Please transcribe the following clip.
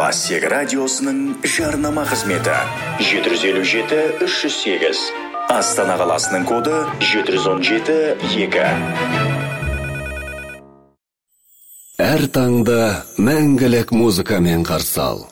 Асек радиосының жарнама қызметі 757-308. Астана қаласының коды 717-2. Әр таңда мәңгілік музыкамен қарсы ал.